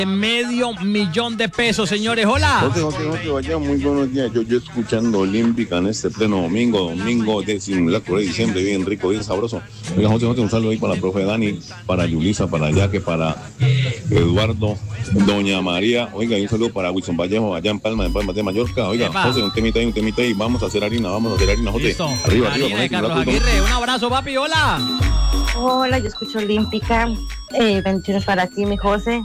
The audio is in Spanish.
500,000 pesos, señores. Hola. José, vaya, muy buenos días. Yo escuchando Olímpica en este pleno domingo de simulacro de diciembre, bien rico, bien sabroso. Oiga, José, un saludo ahí para la profe Dani, para Yulisa, para Yaque, para Eduardo, Doña María. Oiga, y un saludo para Wilson Vallejo, allá en Palma de Mallorca. Oiga, Epa. José, un temita ahí, vamos a hacer harina, José. Listo. Arriba, Harina con de el Carlos simulacro. Aguirre. Un abrazo, papi. Hola. Hola, yo escucho Olímpica. Bendiciones para ti, mi José.